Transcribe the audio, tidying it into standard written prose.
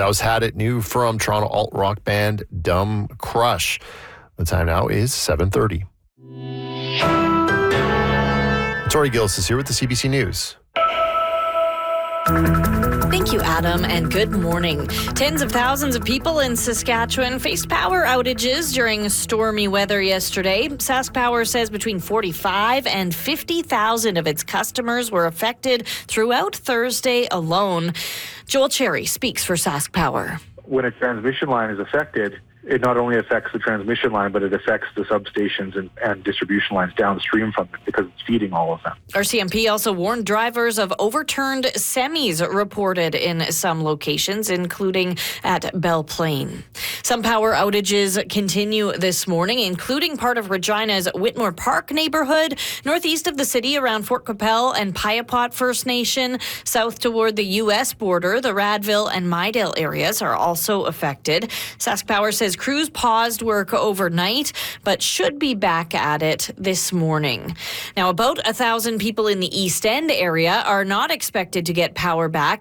That was Had It, new from Toronto alt-rock band Dumb Crush. The time now is 7:30. Tori Gillis is here with the CBC News. Thank you, Adam, and good morning. Tens of thousands of people in Saskatchewan faced power outages during stormy weather yesterday. SaskPower says between 45 and 50,000 of its customers were affected throughout Thursday alone. Joel Cherry speaks for SaskPower. When a transmission line is affected, it not only affects the transmission line, but it affects the substations and distribution lines downstream from it because it's feeding all of them. RCMP also warned drivers of overturned semis reported in some locations, including at Belle Plaine. Some power outages continue this morning, including part of Regina's Whitmore Park neighborhood, northeast of the city around Fort Qu'Appelle and Piapot First Nation, south toward the U.S. border. The Radville and Mydale areas are also affected. SaskPower says crews paused work overnight, but should be back at it this morning. Now, about 1,000 people in the East End area are not expected to get power back